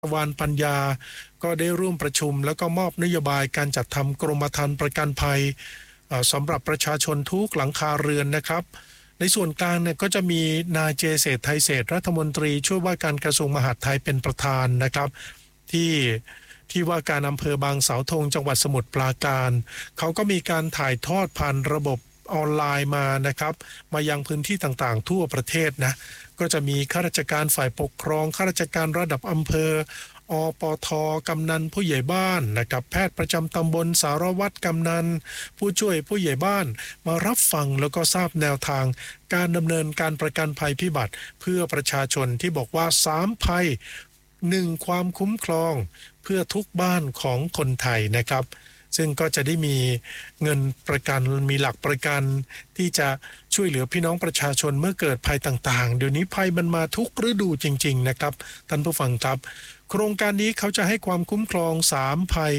วานปัญญาก็ได้ร่วมประชุมแล้วก็มอบนโยบายการจัดทำกรมธรรม์ประกันภัยสำหรับประชาชนทุกหลังคาเรือนนะครับในส่วนกลางเนี่ยก็จะมีนายเจเศรษฐ์ไทยเศรษฐ์รัฐมนตรีช่วยว่าการกระทรวงมหาดไทยเป็นประธานนะครับที่ว่าการอำเภอบางสาวธงจังหวัดสมุทรปราการเขาก็มีการถ่ายทอดผ่านระบบออนไลน์มานะครับมายังพื้นที่ต่างๆทั่วประเทศนะก็จะมีข้าราชการฝ่ายปกครองข้าราชการระดับอำเภออปทกำนันผู้ใหญ่บ้านนะครับแพทย์ประจำตำบลสารวัตรกำนันผู้ช่วยผู้ใหญ่บ้านมารับฟังแล้วก็ทราบแนวทางการดำเนินการประกันภัยพิบัติเพื่อประชาชนที่บอกว่า3ภัย1ความคุ้มครองเพื่อทุกบ้านของคนไทยนะครับซึ่งก็จะได้มีเงินประกันมีหลักประกันที่จะช่วยเหลือพี่น้องประชาชนเมื่อเกิดภัยต่างๆเดี๋ยวนี้ภัยมันมาทุกฤดูจริงๆนะครับท่านผู้ฟังครับโครงการนี้เขาจะให้ความคุ้มครอง3ภัย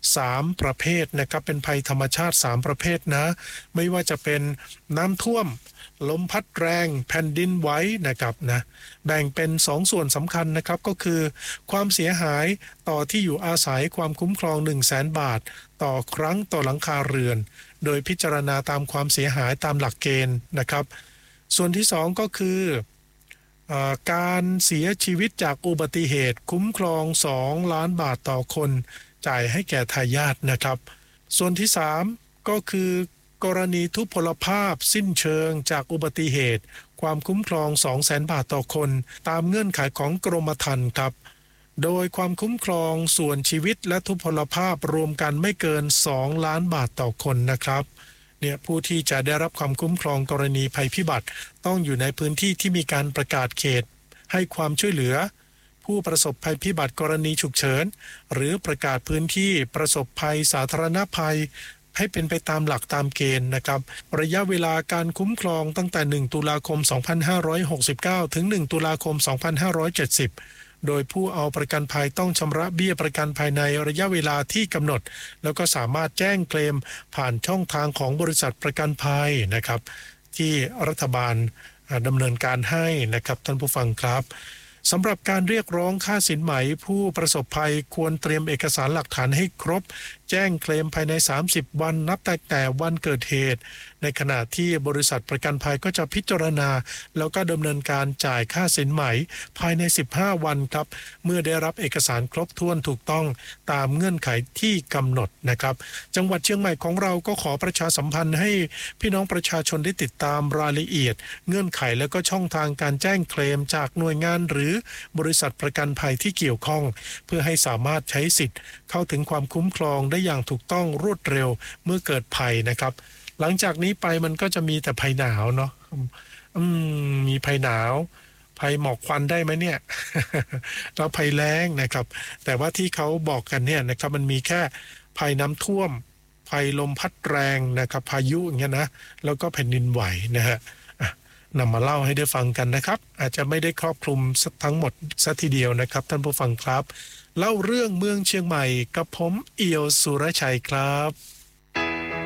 3ประเภทนะครับเป็นภัยธรรมชาติ3ประเภทนะไม่ว่าจะเป็นน้ำท่วมลมพัดแรงแผ่นดินไหวนะครับนะแบ่งเป็น2ส่วนสำคัญนะครับก็คือความเสียหายต่อที่อยู่อาศัยความคุ้มครอง 100,000 บาทต่อครั้งต่อหลังคาเรือนโดยพิจารณาตามความเสียหายตามหลักเกณฑ์นะครับส่วนที่2ก็คือการเสียชีวิตจากอุบัติเหตุคุ้มครอง2 ล้านบาทต่อคนจ่ายให้แก่ทายาทนะครับส่วนที่3ก็คือกรณีทุพพลภาพสิ้นเชิงจากอุบัติเหตุความคุ้มครอง 200,000 บาทต่อคนตามเงื่อนไขของกรมธรรม์ครับโดยความคุ้มครองส่วนชีวิตและทุพพลภาพรวมกันไม่เกิน2 ล้านบาทต่อคนนะครับเนี่ยผู้ที่จะได้รับความคุ้มครองกรณีภัยพิบัติต้องอยู่ในพื้นที่ที่มีการประกาศเขตให้ความช่วยเหลือผู้ประสบภัยพิบัติกรณีฉุกเฉินหรือประกาศพื้นที่ประสบภัยสาธารณภัยให้เป็นไปตามหลักตามเกณฑ์นะครับระยะเวลาการคุ้มครองตั้งแต่1ตุลาคม2569ถึง1ตุลาคม2570โดยผู้เอาประกันภัยต้องชำระเบี้ยประกันภายในระยะเวลาที่กำหนดแล้วก็สามารถแจ้งเคลมผ่านช่องทางของบริษัทประกันภัยนะครับที่รัฐบาลดำเนินการให้นะครับท่านผู้ฟังครับสำหรับการเรียกร้องค่าสินไหมผู้ประสบภัยควรเตรียมเอกสารหลักฐานให้ครบแจ้งเคลมภายใน30วันนับแต่วันเกิดเหตุในขณะที่บริษัทประกันภัยก็จะพิจารณาแล้วก็ดำเนินการจ่ายค่าสินไหมภายใน15วันครับเมื่อได้รับเอกสารครบถ้วนถูกต้องตามเงื่อนไขที่กำหนดนะครับจังหวัดเชียงใหม่ของเราก็ขอประชาสัมพันธ์ให้พี่น้องประชาชนได้ติดตามรายละเอียดเงื่อนไขและก็ช่องทางการแจ้งเคลมจากหน่วยงานหรือบริษัทประกันภัยที่เกี่ยวข้องเพื่อให้สามารถใช้สิทธิ์เข้าถึงความคุ้มครองได้อย่างถูกต้องรวดเร็วเมื่อเกิดภัยนะครับหลังจากนี้ไปมันก็จะมีแต่ภัยหนาวเนาะมีภัยหนาวภัยหมอกควันได้ไหมเนี่ย แล้วภัยแล้งนะครับแต่ว่าที่เขาบอกกันเนี่ยนะครับมันมีแค่ภัยน้ำท่วมภัยลมพัดแรงนะครับพายุอย่างเงี้ยนะแล้วก็แผ่นดินไหวนะฮะนำมาเล่าให้ได้ฟังกันนะครับอาจจะไม่ได้ครอบคลุมทั้งหมดซะทีเดียวนะครับท่านผู้ฟังครับเล่าเรื่องเมืองเชียงใหม่กับผมเอียวสุรชัยครับ